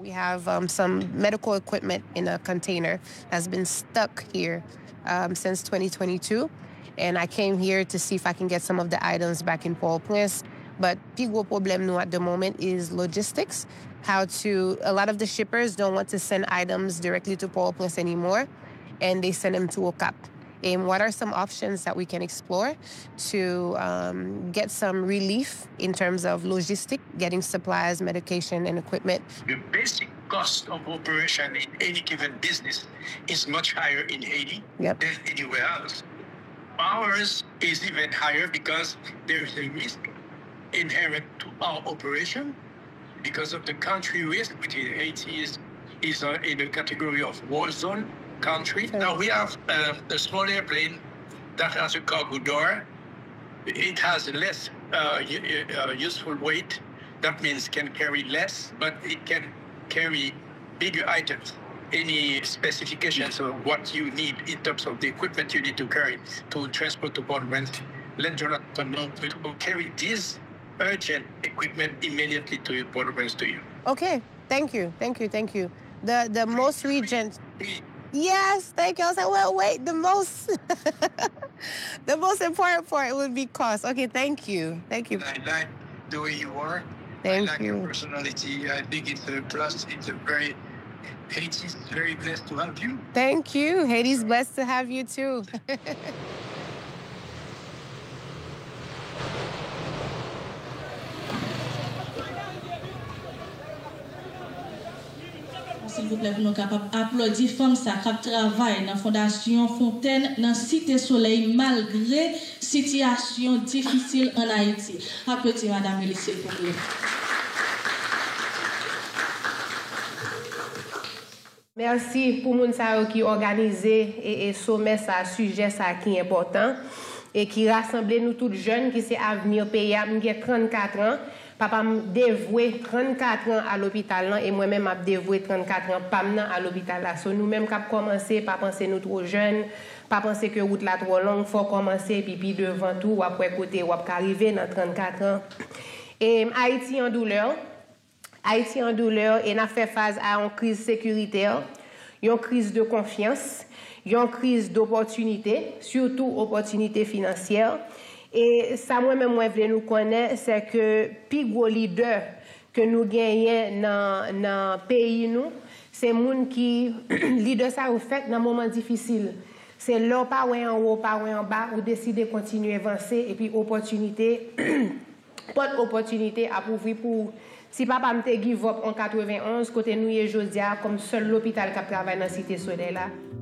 We have some medical equipment in a container that's been stuck here since 2022. And I came here to see if I can get some of the items back in Port-au-Prince. But big problem now at the moment is logistics. A lot of the shippers don't want to send items directly to Port-au-Prince anymore, and they send them to OCAP. And what are some options that we can explore to get some relief in terms of logistics, getting supplies, medication, and equipment? The basic cost of operation in any given business is much higher in Haiti than anywhere else. Ours is even higher because there is a risk inherent to our operation because of the country risk, which Haiti is in the category of war zone country. Now we have a small airplane that has a cargo door. It has less useful weight. That means can carry less, but it can carry bigger items. Any specifications of what you need in terms of the equipment you need to carry to transport to Port-au-Prince, let Jonathan know to carry this urgent equipment immediately to Port-au-Prince to you. Okay, thank you. The most regions. Yes, thank you. I was like, well, wait, the most important part would be cost. Okay, thank you. I like the way you are. I like your personality. I think it's a plus. Haiti's very blessed to have you. Thank you. Haiti's blessed to have you too. S'il vous plaît, pour nous capables d'applaudir femmes qui travaillent dans la Fondation Fontaine, dans la Cité Soleil, malgré la situation difficile en Haïti. Applaudissez Madame Elie, s'il vous plaît. Merci pour les gens qui organisent et sommet ça, sujet ça qui est important et qui rassemble nous tous jeunes qui c'est avenir pays. J'ai 34 ans. Papa m'a dévoué 34 ans à l'hôpital et moi-même m'a dévoué 34 ans à l'hôpital là. So nous-mêmes cap commencer pas penser nous trop jeunes, pas penser que route là trop longue, faut commencer puis devant tout ou après côté ou après arriver dans 34 ans. Et Haïti en douleur et n'a fait face à une crise sécuritaire, une crise de confiance, une crise d'opportunité, surtout opportunité financière. Et ça, moi-même, moi, je nous connais, c'est que le plus gros leader que nous gagnons dans le pays, c'est les gens qui, leader ça, vous faites dans un moment difficile. C'est là, pas en haut, pas en bas, vous décidez de continuer à avancer et puis opportunité, pas d'opportunité à ouvrir pour. Si papa me give up en 91, côté nous, et Josia, comme seul l'hôpital qui travaille dans la Cité Soleil là.